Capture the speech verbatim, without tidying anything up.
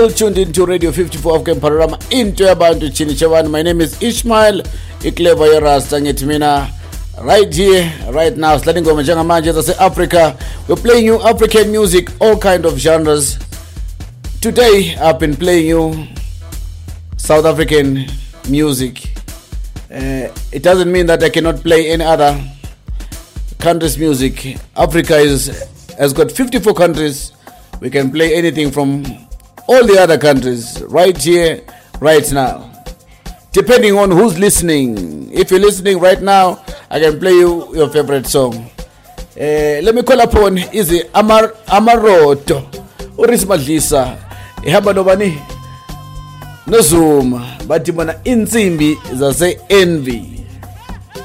Tuned into Radio fifty-four African Panorama into Abantu Chinichawan. My name is Ishmael Ikleva Yorasta Ngetimina. Right here, right now, starting from Manje Africa. We're playing you African music, all kind of genres. Today, I've been playing you South African music. Uh, it doesn't mean that I cannot play any other country's music. Africa is has got fifty-four countries. We can play anything from all the other countries right here, right now. Depending on who's listening. If you're listening right now, I can play you your favorite song. Uh, let me call upon Easy Amar Amaroto. Uris Madlisa. Ihamba nobani? No Zoom. But you wanna insimbi zase envy.